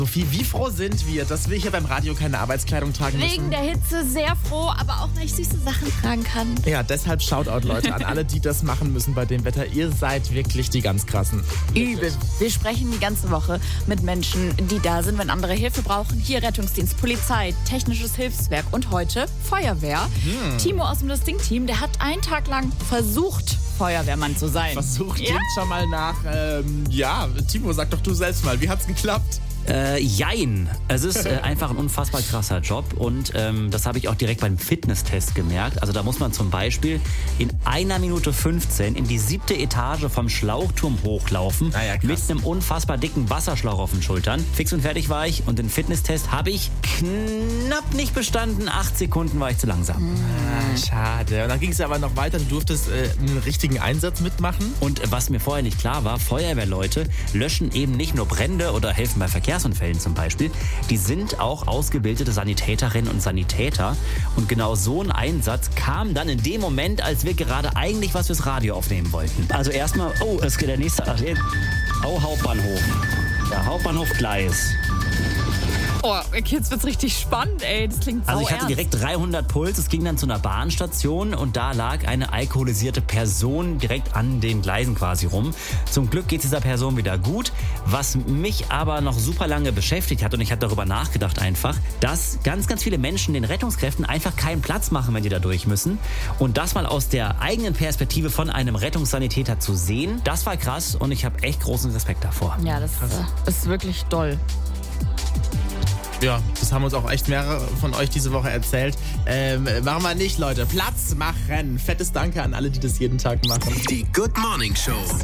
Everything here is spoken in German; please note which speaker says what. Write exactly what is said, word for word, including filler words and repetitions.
Speaker 1: Sophie, wie froh sind wir, dass wir hier beim Radio keine Arbeitskleidung tragen müssen?
Speaker 2: Wegen der Hitze sehr froh, aber auch, weil ich süße Sachen tragen kann.
Speaker 1: Ja, deshalb Shoutout, Leute, an alle, die das machen müssen bei dem Wetter. Ihr seid wirklich die ganz krassen.
Speaker 2: Übel. Wir sprechen die ganze Woche mit Menschen, die da sind, wenn andere Hilfe brauchen. Hier Rettungsdienst, Polizei, technisches Hilfswerk und heute Feuerwehr. Hm. Timo aus dem Distinct-Team, der hat einen Tag lang versucht, Feuerwehrmann zu sein.
Speaker 1: Versucht,
Speaker 2: ja?
Speaker 1: klingt schon mal nach, ähm, ja, Timo, sag doch du selbst mal, wie hat's geklappt?
Speaker 3: Äh, jein. Es ist äh, einfach ein unfassbar krasser Job und ähm, das habe ich auch direkt beim Fitnesstest gemerkt. Also da muss man zum Beispiel in einer Minute fünfzehn in die siebte Etage vom Schlauchturm hochlaufen,
Speaker 1: ah ja,
Speaker 3: mit einem unfassbar dicken Wasserschlauch auf den Schultern. Fix und fertig war ich und den Fitnesstest habe ich knapp nicht bestanden. Acht Sekunden war ich zu langsam.
Speaker 1: Ah, schade. Und dann ging es aber noch weiter. Du durftest äh, einen richtigen Einsatz mitmachen.
Speaker 3: Und was mir vorher nicht klar war, Feuerwehrleute löschen eben nicht nur Brände oder helfen bei Verkehrsunfällen zum Beispiel. Die sind auch ausgebildete Sanitäterinnen und Sanitäter. Und genau so ein Einsatz kam dann in dem Moment, als wir gerade eigentlich was fürs Radio aufnehmen wollten. Also erstmal, oh, es geht der nächste, oh, Hauptbahnhof. Ja, Hauptbahnhof Gleis.
Speaker 2: Oh, okay, jetzt wird's richtig spannend, ey. Das klingt sau
Speaker 3: Also ich hatte
Speaker 2: ernst.
Speaker 3: direkt dreihundert Puls. Es ging dann zu einer Bahnstation und da lag eine alkoholisierte Person direkt an den Gleisen quasi rum. Zum Glück geht es dieser Person wieder gut. Was mich aber noch super lange beschäftigt hat und ich habe darüber nachgedacht einfach, dass ganz, ganz viele Menschen den Rettungskräften einfach keinen Platz machen, wenn die da durch müssen. Und das mal aus der eigenen Perspektive von einem Rettungssanitäter zu sehen, das war krass und ich habe echt großen Respekt davor.
Speaker 2: Ja, das äh, ist wirklich doll.
Speaker 1: Ja, das haben uns auch echt mehrere von euch diese Woche erzählt. Ähm, machen wir nicht, Leute. Platz machen. Fettes Danke an alle, die das jeden Tag machen.
Speaker 4: Die Good Morning Show.